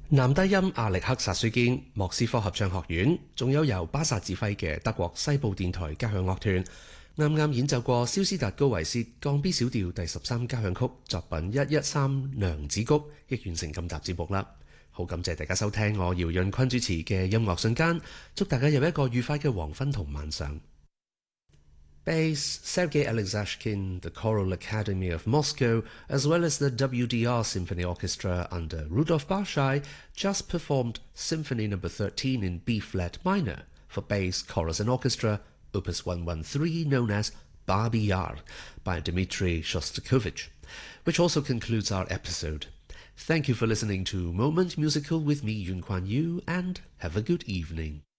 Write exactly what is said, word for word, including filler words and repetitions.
男低音亞歷克薩舒堅莫斯科合唱學院，仲有由巴薩指揮嘅德國西部電台交響樂團，啱啱演奏過蕭斯達高維薛降 B 小調第十三交響曲作品一一三娘子谷，亦完成今集節目啦。好感謝大家收聽我姚潤坤主持嘅音樂瞬間，祝大家有一個愉快嘅黃昏同晚上。Bass, Sergei Alexashkin, the Choral Academy of Moscow, as well as the W D R Symphony Orchestra under Rudolf Barshai, just performed Symphony number thirteen in B-flat minor for bass, chorus and orchestra, Opus one thirteen, known as Babi Yar, by Dmitri Shostakovich, which also concludes our episode. Thank you for listening to Moment Musical with me, Yun Kuan Yu, and have a good evening.